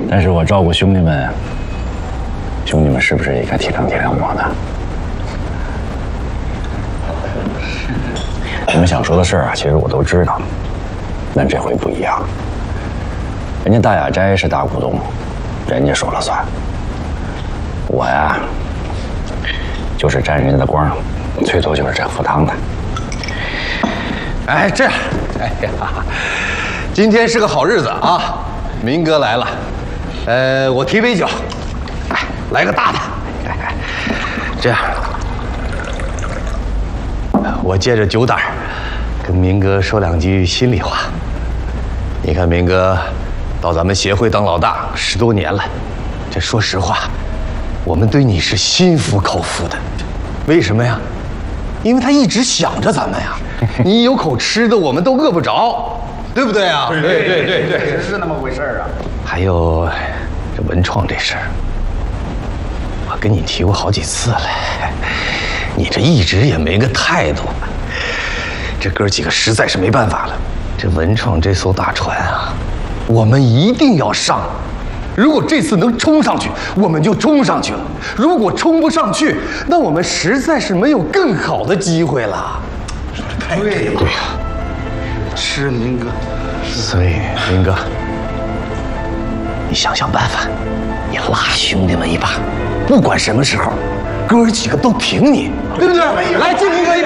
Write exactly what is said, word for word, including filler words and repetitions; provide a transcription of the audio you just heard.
但是我照顾兄弟们，兄弟们是不是也该体谅体谅我呢？你们想说的事儿啊，其实我都知道，但这回不一样。人家大雅斋是大股东，人家说了算。我呀，就是沾人家的光，最多就是这赴汤的。 哎，这样，哎呀，今天是个好日子啊，明哥来了，呃，我提杯酒，哎，来个大的。哎，这样，我借着酒胆跟明哥说两句心里话。你看，明哥到咱们协会当老大十多年了，这说实话，我们对你是心服口服的。为什么呀？因为他一直想着咱们呀。你有口吃的，我们都饿不着，对不对啊？ 对对对对对，确实是那么回事儿啊。 还有这文创这事儿，我跟你提过好几次了，你这一直也没个态度。这哥几个实在是没办法了，这文创这艘大船啊，我们一定要上。如果这次能冲上去，我们就冲上去了；如果冲不上去，那我们实在是没有更好的机会了。 说的太对了。 对呀， 是明哥。 所以明哥，你想想办法，你拉兄弟们一把，不管什么时候，哥儿几个都挺你，对不对？来，敬明哥一杯。